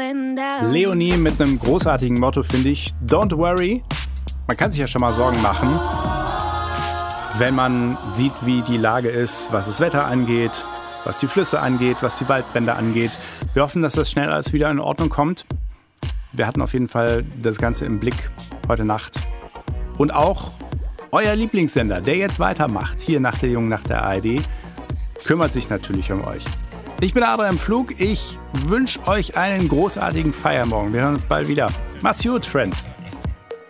Leonie mit einem großartigen Motto, finde ich. Don't worry. Man kann sich ja schon mal Sorgen machen, wenn man sieht, wie die Lage ist, was das Wetter angeht, was die Flüsse angeht, was die Waldbrände angeht. Wir hoffen, dass das schnell alles wieder in Ordnung kommt. Wir hatten auf jeden Fall das Ganze im Blick heute Nacht. Und auch euer Lieblingssender, der jetzt weitermacht, hier nach der Jungen Nacht der ARD, kümmert sich natürlich um euch. Ich bin Adrian im Flug. Ich wünsche euch einen großartigen Feiermorgen. Wir hören uns bald wieder. Macht's gut, Friends.